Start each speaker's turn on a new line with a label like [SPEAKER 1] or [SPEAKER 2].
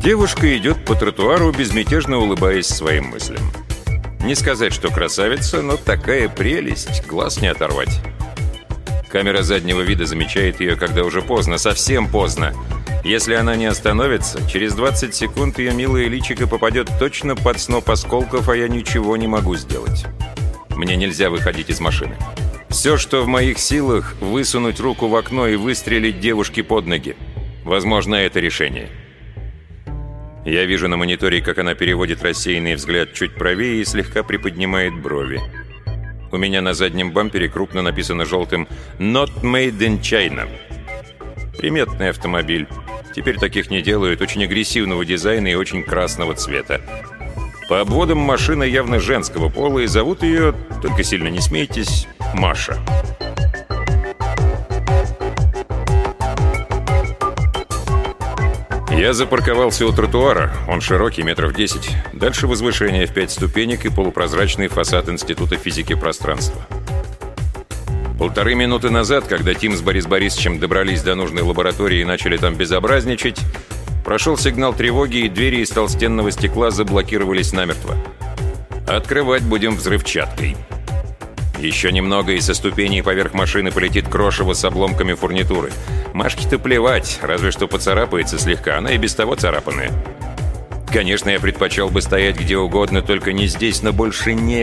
[SPEAKER 1] Девушка идет по тротуару, безмятежно улыбаясь своим мыслям. Не сказать, что красавица, но такая прелесть, глаз не оторвать. Камера заднего вида замечает ее, когда уже поздно, совсем поздно. Если она не остановится, через 20 секунд ее милое личико попадет точно под сноп осколков, а я ничего не могу сделать. Мне нельзя выходить из машины. Все, что в моих силах, высунуть руку в окно и выстрелить девушке под ноги. Возможно, это решение. Я вижу на мониторе, как она переводит рассеянный взгляд чуть правее и слегка приподнимает брови. У меня на заднем бампере крупно написано желтым «Not made in China». Приметный автомобиль. Теперь таких не делают, очень агрессивного дизайна и очень красного цвета. По обводам машина явно женского пола, и зовут ее, только сильно не смейтесь, Маша. Я запарковался у тротуара, он широкий, метров 10. Дальше возвышение в 5 ступенек и полупрозрачный фасад Института физики пространства. 1,5 минуты назад, когда Тим с Борис Борисовичем добрались до нужной лаборатории и начали там безобразничать, прошел сигнал тревоги, и двери из толстенного стекла заблокировались намертво. Открывать будем взрывчаткой. Еще немного, и со ступеней поверх машины полетит крошево с обломками фурнитуры. Машке-то плевать, разве что поцарапается слегка, она и без того царапанная. Конечно, я предпочел бы стоять где угодно, только не здесь, но больше не